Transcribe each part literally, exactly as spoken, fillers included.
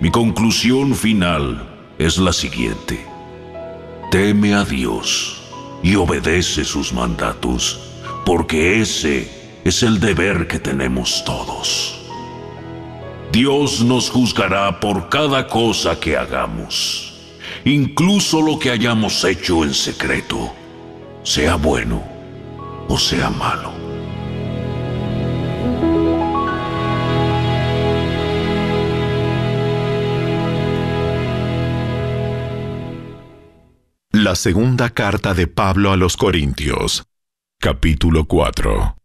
Mi conclusión final es la siguiente. Teme a Dios y obedece sus mandatos, porque ese es el deber que tenemos todos. Dios nos juzgará por cada cosa que hagamos, incluso lo que hayamos hecho en secreto, sea bueno o sea malo. La segunda carta de Pablo a los Corintios, capítulo cuatro.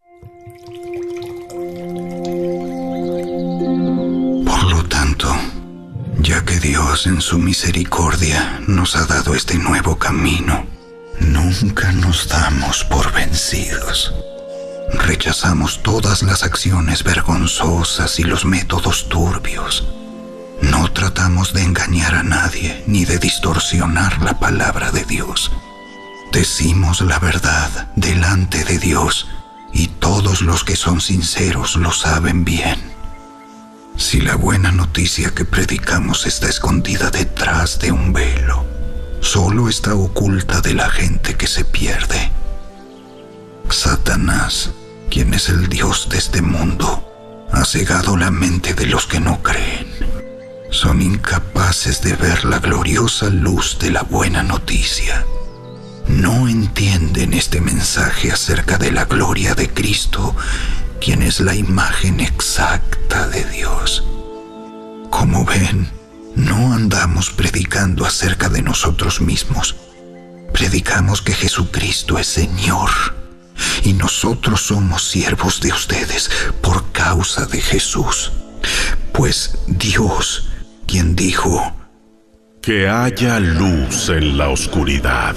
Por lo tanto, ya que Dios en su misericordia nos ha dado este nuevo camino, nunca nos damos por vencidos. Rechazamos todas las acciones vergonzosas y los métodos turbios. No tratamos de engañar a nadie ni de distorsionar la palabra de Dios. Decimos la verdad delante de Dios y todos los que son sinceros lo saben bien. Si la buena noticia que predicamos está escondida detrás de un velo, solo está oculta de la gente que se pierde. Satanás, quien es el Dios de este mundo, ha cegado la mente de los que no creen. Son incapaces de ver la gloriosa luz de la buena noticia. No entienden este mensaje acerca de la gloria de Cristo, quien es la imagen exacta de Dios. Como ven, no andamos predicando acerca de nosotros mismos. Predicamos que Jesucristo es Señor, y nosotros somos siervos de ustedes por causa de Jesús. Pues Dios, quien dijo: que haya luz en la oscuridad,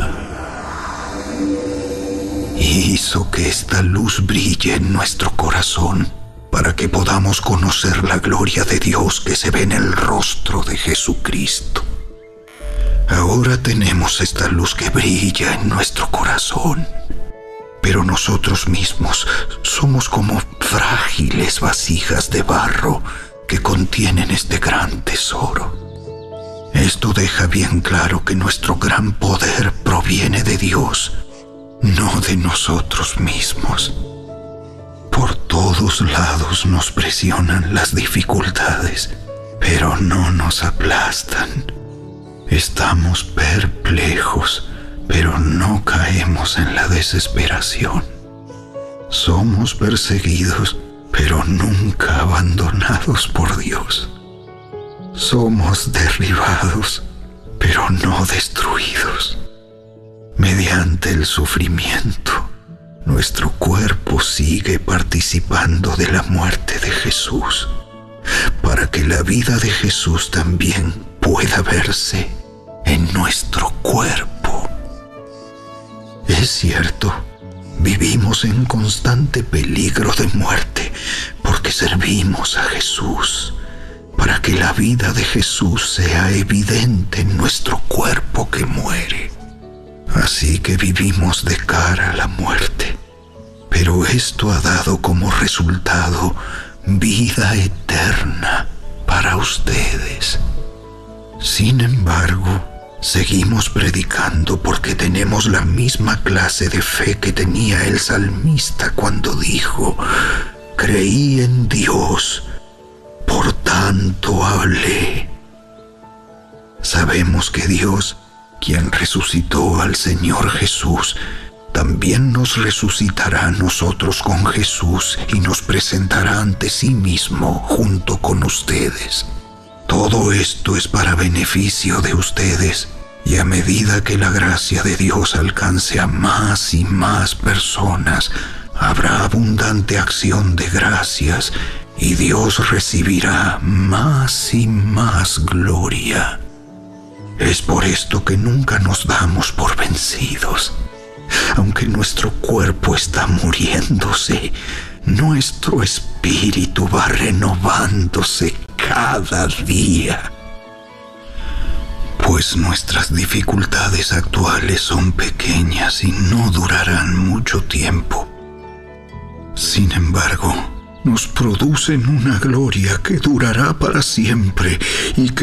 hizo que esta luz brille en nuestro corazón para que podamos conocer la gloria de Dios que se ve en el rostro de Jesucristo. Ahora tenemos esta luz que brilla en nuestro corazón, pero nosotros mismos somos como frágiles vasijas de barro que contienen este gran tesoro. Esto deja bien claro que nuestro gran poder proviene de Dios, no de nosotros mismos. Por todos lados nos presionan las dificultades, pero no nos aplastan. Estamos perplejos, pero no caemos en la desesperación. Somos perseguidos, pero nunca abandonados por Dios. Somos derribados, pero no destruidos. Mediante el sufrimiento, nuestro cuerpo sigue participando de la muerte de Jesús, para que la vida de Jesús también pueda verse en nuestro cuerpo. Es cierto, vivimos en constante peligro de muerte porque servimos a Jesús, para que la vida de Jesús sea evidente en nuestro cuerpo que muere. Así que vivimos de cara a la muerte, pero esto ha dado como resultado vida eterna para ustedes. Sin embargo, seguimos predicando porque tenemos la misma clase de fe que tenía el salmista cuando dijo: creí en Dios, por tanto hablé. Sabemos que Dios, quien resucitó al Señor Jesús, también nos resucitará a nosotros con Jesús y nos presentará ante sí mismo junto con ustedes. Todo esto es para beneficio de ustedes, y a medida que la gracia de Dios alcance a más y más personas, habrá abundante acción de gracias, y Dios recibirá más y más gloria. Es por esto que nunca nos damos por vencidos. Aunque nuestro cuerpo está muriéndose, nuestro espíritu va renovándose cada día. Pues nuestras dificultades actuales son pequeñas y no durarán mucho tiempo. Sin embargo, nos producen una gloria que durará para siempre y que